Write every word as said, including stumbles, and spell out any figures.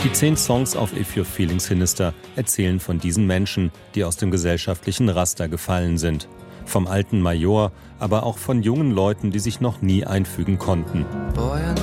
Die zehn Songs auf If You're Feeling Sinister erzählen von diesen Menschen, die aus dem gesellschaftlichen Raster gefallen sind. Vom alten Major, aber auch von jungen Leuten, die sich noch nie einfügen konnten. Boy,